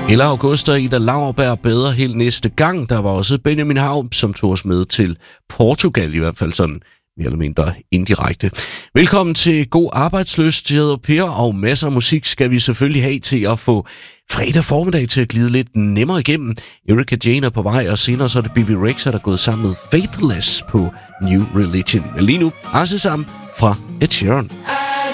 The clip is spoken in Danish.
Eller Augusta og Ida Lauerberg bedre helt næste gang. Der var også Benjamin Haum, som tog os med til Portugal, i hvert fald sådan mere eller mindre indirekte. Velkommen til God Arbejdsløst. Jeg hedder Per, og masser af musik skal vi selvfølgelig have til at få fredag formiddag til at glide lidt nemmere igennem. Erika Jane er på vej, og senere så er det Bibi Rexha, der er gået sammen med Faithless på New Religion. Men lige nu, Asesam fra Ed Sheeran.